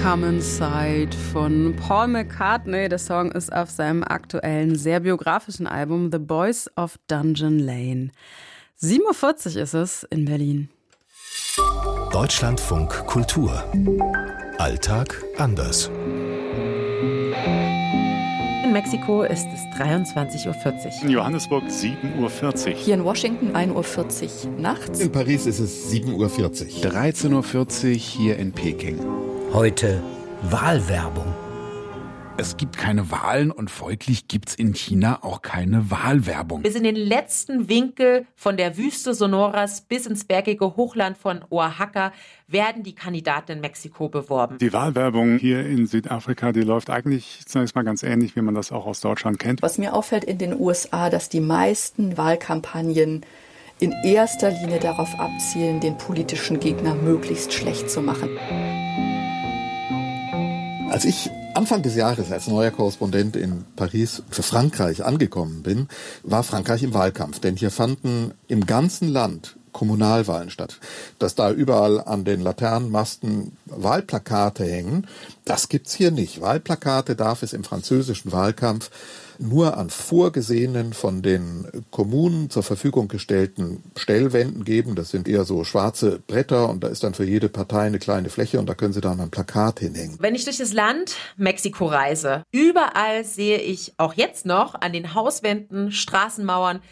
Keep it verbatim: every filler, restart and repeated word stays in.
Come Inside von Paul McCartney. Der Song ist auf seinem aktuellen, sehr biografischen Album The Boys of Dungeon Lane. sieben Uhr vierzig ist es in Berlin. Deutschlandfunk Kultur. Alltag anders. In Mexiko ist es dreiundzwanzig Uhr vierzig. In Johannesburg sieben Uhr vierzig. Hier in Washington ein Uhr vierzig nachts. In Paris ist es sieben Uhr vierzig. dreizehn Uhr vierzig hier in Peking. Heute Wahlwerbung. Es gibt keine Wahlen und folglich gibt's in China auch keine Wahlwerbung. Bis in den letzten Winkel von der Wüste Sonoras bis ins bergige Hochland von Oaxaca werden die Kandidaten in Mexiko beworben. Die Wahlwerbung hier in Südafrika, die läuft eigentlich zunächst mal ganz ähnlich, wie man das auch aus Deutschland kennt. Was mir auffällt in den U S A, dass die meisten Wahlkampagnen in erster Linie darauf abzielen, den politischen Gegner möglichst schlecht zu machen. Als ich Anfang des Jahres als neuer Korrespondent in Paris für Frankreich angekommen bin, war Frankreich im Wahlkampf. Denn hier fanden im ganzen Land Kommunalwahlen statt. Dass da überall an den Laternenmasten Wahlplakate hängen, das gibt's hier nicht. Wahlplakate darf es im französischen Wahlkampf nur an vorgesehenen, von den Kommunen zur Verfügung gestellten Stellwänden geben. Das sind eher so schwarze Bretter und da ist dann für jede Partei eine kleine Fläche und da können sie dann ein Plakat hinhängen. Wenn ich durch das Land Mexiko reise, überall sehe ich auch jetzt noch an den Hauswänden, Straßenmauern